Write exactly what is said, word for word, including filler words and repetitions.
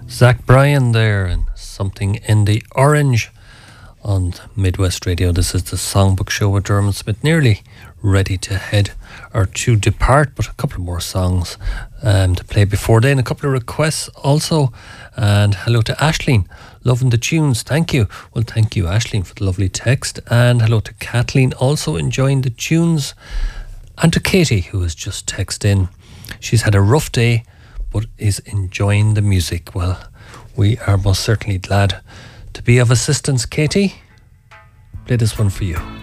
Zach Bryan there and Something in the Orange on Midwest Radio. This is the Songbook Show with Dermot Smith, nearly ready to head or to depart, but a couple more songs um, to play before then. A couple of requests also, and hello to Aisling, loving the tunes. Thank you. Well, thank you, Aisling, for the lovely text, and hello to Kathleen, also enjoying the tunes, and to Katie, who has just texted in. She's had a rough day but is enjoying the music. Well, we are most certainly glad to be of assistance, Katie. Play this one for you.